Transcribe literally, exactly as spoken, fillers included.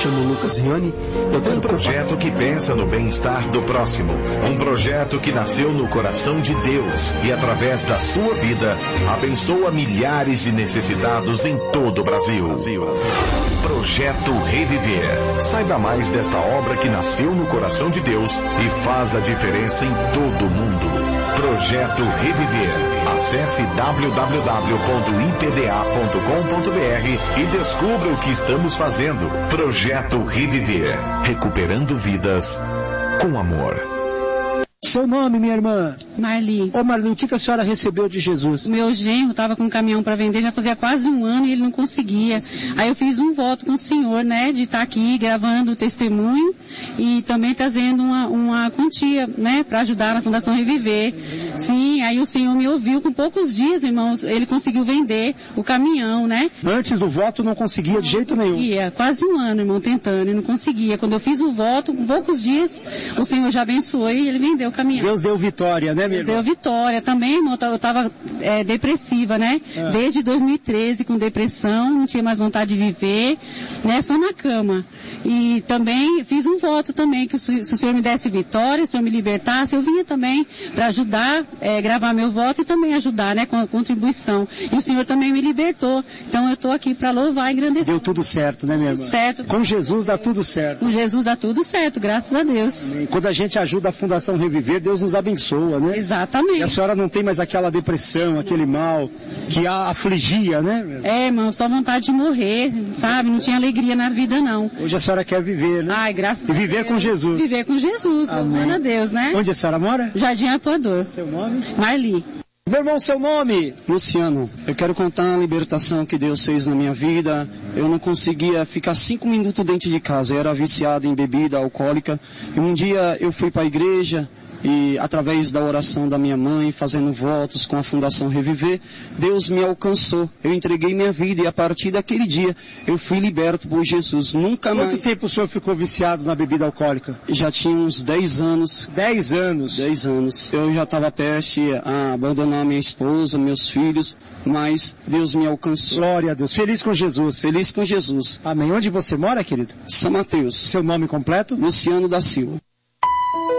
chamo Lucas Riani. Eu quero um projeto que pensa no bem-estar do próximo. Um projeto que nasceu no coração de Deus e, através da sua vida, abençoa milhares de necessitados em todo o Brasil. Projeto Reviver. Saiba mais desta obra que nasceu no coração de Deus e faz a diferença em todo o mundo. Projeto Reviver. Acesse w w w ponto i p d a ponto com ponto b r e descubra o que estamos fazendo. Projeto Reviver. Recuperando vidas com amor. Seu nome, minha irmã? Marli. Ô Marli, o que, que a senhora recebeu de Jesus? O meu genro estava com um caminhão para vender, já fazia quase um ano e ele não conseguia. Aí eu fiz um voto com o senhor, né, de estar aqui gravando o testemunho e também trazendo uma, uma quantia, né, para ajudar na Fundação Reviver. Sim, aí o senhor me ouviu, com poucos dias, irmãos, ele conseguiu vender o caminhão, né? Antes do voto não conseguia de jeito nenhum? Ia, quase um ano, irmão, tentando e não conseguia. Quando eu fiz o voto, com poucos dias, o senhor já abençoou e ele vendeu o caminhão. Deus deu vitória, né, minha irmã? Deus deu vitória também, irmão. Eu estava é, depressiva, né? Ah. Desde dois mil e treze, com depressão, não tinha mais vontade de viver, né? Só na cama. E também fiz um voto também, que se, se o senhor me desse vitória, se o senhor me libertasse, eu vinha também para ajudar, é, gravar meu voto e também ajudar, né? Com a contribuição. E o senhor também me libertou. Então eu estou aqui para louvar e engrandecer. Deu tudo certo, né, minha irmã? Certo. Com Jesus dá tudo certo. Com Jesus dá tudo certo, graças a Deus. Amém. Quando a gente ajuda a Fundação Reviver, Deus nos abençoa, né? Exatamente. E a senhora não tem mais aquela depressão, aquele mal que a afligia, né? É, irmão, só vontade de morrer, sabe? Não tinha alegria na vida, não. Hoje a senhora quer viver, né? Ai, graças a Deus. E viver com Jesus. Viver com Jesus, louvando a Deus, né? Onde a senhora mora? Jardim Arpoador. Seu nome? Marli. Meu irmão, seu nome? Luciano. Eu quero contar a libertação que Deus fez na minha vida. Eu não conseguia ficar cinco minutos dentro de casa. Eu era viciado em bebida alcoólica. E um dia eu fui para a igreja e, através da oração da minha mãe, fazendo votos com a Fundação Reviver, Deus me alcançou. Eu entreguei minha vida e a partir daquele dia eu fui liberto por Jesus. Nunca mais... Quanto tempo o senhor ficou viciado na bebida alcoólica? Já tinha uns dez anos. Dez anos? Dez anos. Eu já estava prestes a abandonar minha esposa, meus filhos, mas Deus me alcançou. Glória a Deus. Feliz com Jesus. Feliz com Jesus. Amém. Onde você mora, querido? São Mateus. Seu nome completo? Luciano da Silva.